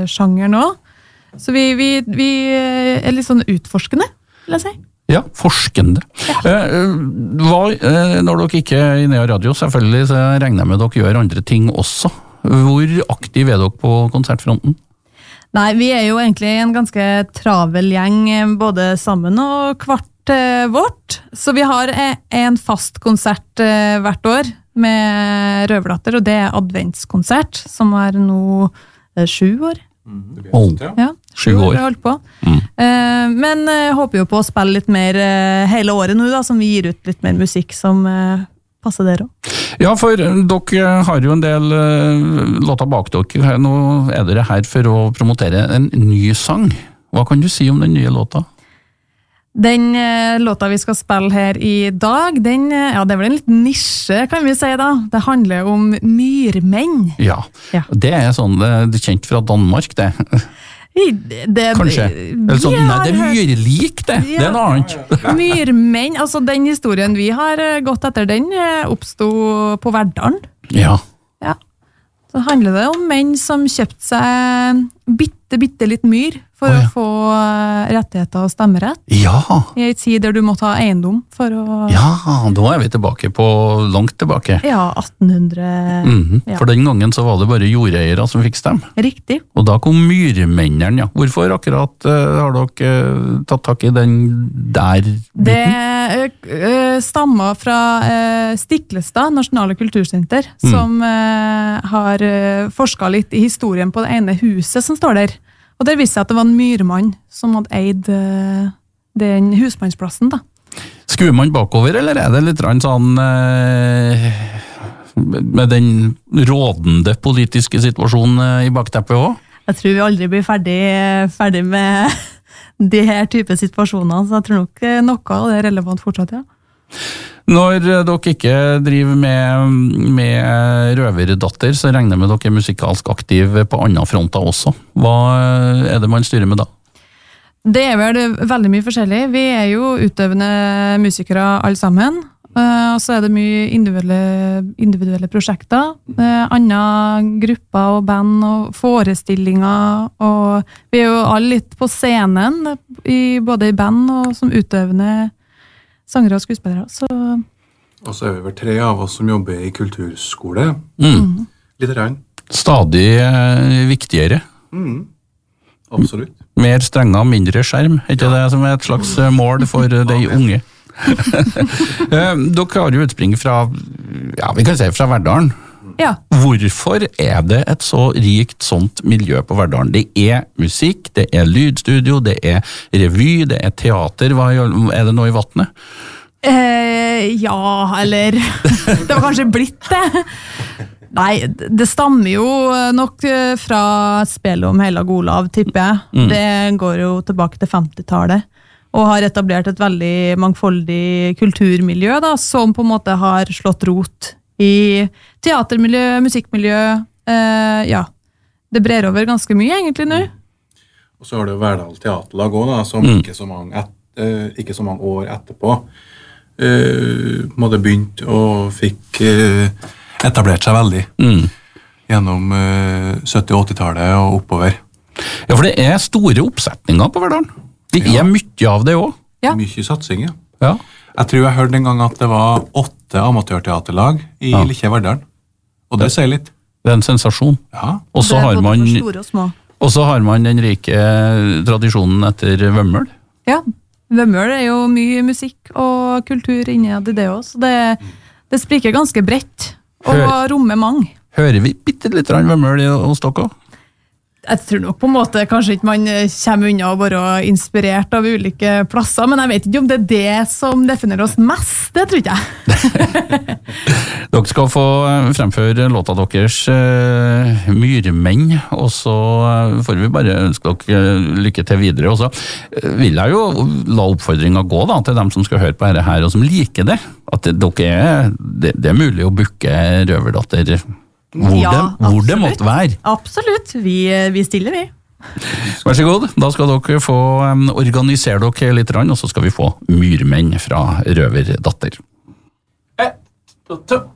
sjanger nå. Så vi litt sånn utforskende, vil jeg si. Ja, forskende. Når dere ikke er inne i radio, selvfølgelig, så regner jeg med dere gjør andre ting også. Hvor aktiv dere på konsertfronten? Nei, vi jo egentlig en ganske travel gjeng, både sammen og hvert vårt. Så vi har en fast konsert hvert år med Røverdatter, og det adventskonsert, som nå 7 år. Ja, 7 år har holdt på. Men jeg håper jo på å spille litt mer hele året nå da, som vi gir ut litt mer musikk som passer dere også. Ja, for dere har jo en del låter bak dere. Nå dere her for å promotere en ny sang. Hva kan du si om den nye låta? Den låta vi skal spille her i dag, det vel en liten nisje, kan vi si da. Det handler om myrmenn. Ja. Det sånn, det kjent fra Danmark, det. Kanskje. Eller sånn, nei, det myrlik, det. Det noe annet. Myrmenn, altså den historien vi har gått etter, den oppstod på Verdalen. Ja. Så handler det om menn som kjøpte seg bitte litt myr for å få rettigheter og stemmerett. Ja. I en tid der du må ta eiendom for å... Ja, da vi tilbake på langt tilbake. Ja, 1800... For den gangen så var det bare jordeiere som fikk stemme. Riktig. Og da kom myrmennene, ja. Hvorfor akkurat har dere tatt tak i den der biten? Det stammer fra Stiklestad, Nasjonale Kultursenter, som har forsket litt i historien på det ene huset som står der. Og det viste seg at det var en myrmann som hadde eid den husmannsplassen da. Skuer man bakover, eller det litt sånn med den rådende politiske situasjonen i bakteppet også? Jeg tror vi aldri blir ferdig med de her type situasjoner, så jeg tror nok noe av det relevant fortsatt, ja. Når dere ikke driver med Røverdatter, så regner jeg med dere musikalsk aktiv på andre fronter også. Hva det man styrer med da? Det vel veldig mye forskjellig. Vi jo utøvende musikere alle sammen, og så det mye individuelle prosjekter, andre grupper og band og forestillinger, og vi jo alle litt på scenen, både i band og som utøvende sangere og skuespillere. Og så vi vel 3 av oss som jobber i kulturskole. Litt rann. Stadig viktigere. Absolutt. Mer strenger, mindre skjerm. Ikke det som et slags mål for de unge? Dere har jo utspring fra, vi kan si fra Verdalen. Ja. Hvorfor det et så rikt sånt miljø på Verdalen? Det musikk, det lydstudio, det revy, det teater. Hva det nå i vattnet? Ja, eller det var kanskje blitt det. Nei, det stammer jo nok fra spillet om Helag Olav, tipper jeg. Det går jo tilbake til 50-tallet. Og har etablert et veldig mangfoldig kulturmiljø da, som på en måte har slått rot i teatermiljø, musikkmiljø, det brer over ganske mye egentlig nå. Og så har det jo Verdal Teaterlag også da, som ikke så mange år etterpå måtte begynt og fikk etablert seg veldig gjennom 70- og 80-tallet og oppover. Ja, for det store oppsetninger på Verdalen. Det mye av det også. Ja. Mye satsing, ja. Jeg tror jeg hørte en gang at det var 8 amatørteaterlag i Lille Verdalen. Og det sier litt. Det en sensasjon. Ja. Og så har man, store og små. og så har man den rike tradisjonen etter Vømmøl. Ja, Vømmøl jo mye musikk og kultur innad i det også. Det spriker ganske bredt og rommer mange. Hører vi bitte litt Vømmøl hos dere? Jeg tror nok på en måte kanskje ikke man kommer unna å være inspirert av ulike plasser, men jeg vet ikke om det det som definerer oss mest, det tror ikke jeg. Dere skal få fremføre låta deres Myrmenn, og så får vi bare ønske dere lykke til videre. Og så vil jeg jo la oppfordringen gå da, til dem som skal høre på dette her, og som liker det, at dere det mulig å booke Røverdatter hvor det måtte være. Absolutt, vi stiller vi. Vær så god, da skal dere få organisere dere litt, og så skal vi få Myrmenn fra Røverdatter. 1, 2